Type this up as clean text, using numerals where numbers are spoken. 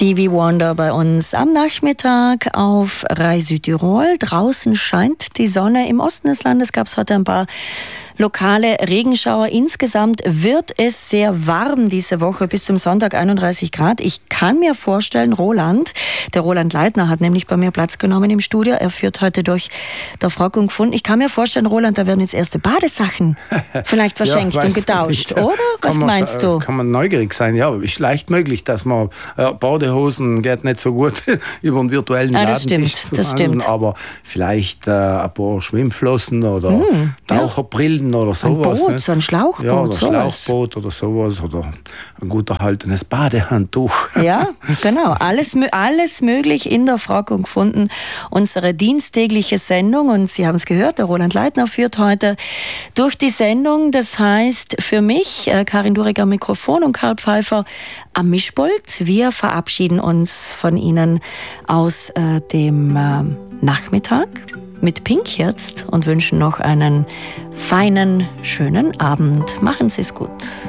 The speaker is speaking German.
Stevie Wonder bei uns am Nachmittag auf Rai Südtirol. Draußen scheint die Sonne. Im Osten des Landes gab es heute ein paar lokale Regenschauer. Insgesamt wird es sehr warm diese Woche, bis zum Sonntag 31 Grad. Ich kann mir vorstellen, der Roland Leitner hat nämlich bei mir Platz genommen im Studio. Er führt heute durch der Frog und Pfund. Ich kann mir vorstellen, Roland, da werden jetzt erste Badesachen vielleicht verschenkt und getauscht, oder? Was meinst du? Kann man neugierig sein, ja. Ist leicht möglich, dass man Badehosen geht nicht so gut über einen virtuellen Ladentisch zu handeln, aber vielleicht ein paar Schwimmflossen oder Taucherbrillen oder sowas. Ein Boot, so ein Schlauchboot. Ja, oder Schlauchboot oder sowas. Oder ein gut erhaltenes Badehandtuch. Ja, genau. Alles möglich in der Frog und Pfunden. Unsere diensttägliche Sendung. Und Sie haben es gehört, der Roland Leitner führt heute durch die Sendung. Das heißt für mich, Karin Durek am Mikrofon und Karl Pfeiffer am Mischpult. Wir verabschieden uns von Ihnen aus dem Nachmittag mit Pink jetzt und wünschen noch einen feinen, schönen Abend. Machen Sie es gut.